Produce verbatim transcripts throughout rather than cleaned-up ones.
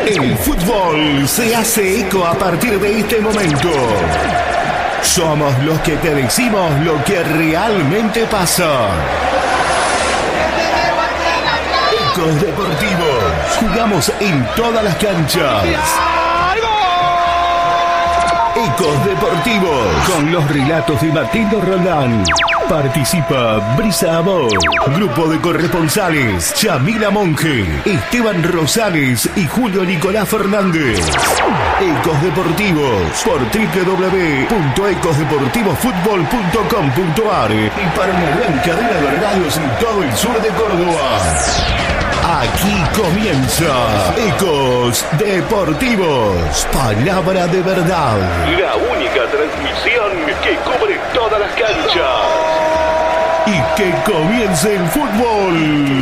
El fútbol se hace eco a partir de este momento. Somos los que te decimos lo que realmente pasa. Ecos Deportivos. Jugamos en todas las canchas. Ecos Deportivos. Con los relatos de Matildo Roldán. Participa Brisa Amor, grupo de corresponsales Yamila Monge, Esteban Rosales y Julio Nicolás Fernández. Ecos Deportivos por doble u doble u doble u punto ecos deportivos fútbol punto com punto a r y para una gran cadena de radios en todo el sur de Córdoba. Aquí comienza Ecos Deportivos, palabra de verdad. La única transmisión que cubre todas las canchas. Y que comience el fútbol.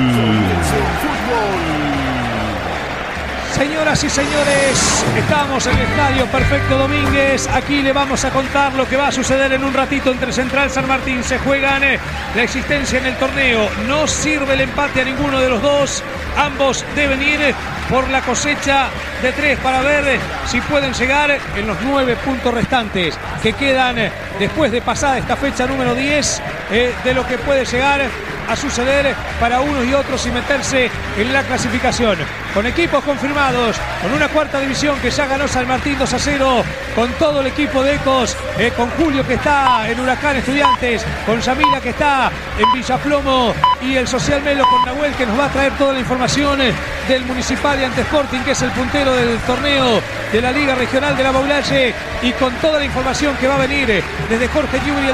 Señoras y señores, estamos en el Estadio Perfecto Domínguez. Aquí le vamos a contar lo que va a suceder en un ratito entre Central San Martín. Se juegan la existencia en el torneo. No sirve el empate a ninguno de los dos. Ambos deben ir por la cosecha de tres para ver si pueden llegar en los nueve puntos restantes que quedan después de pasada esta fecha número diez, eh, de lo que puede llegar a suceder para unos y otros y meterse en la clasificación. Con equipos confirmados, con una cuarta división que ya ganó San Martín dos a cero, con todo el equipo de Ecos, eh, con Julio que está en Huracán Estudiantes, con Yamila que está en Villaplomo y el Social Melo con Nahuel que nos va a traer toda la información eh, del Municipal y Ante Sporting, que es el puntero del torneo de la Liga Regional de la Baulalle, y con toda la información que va a venir eh, desde Jorge Newbery.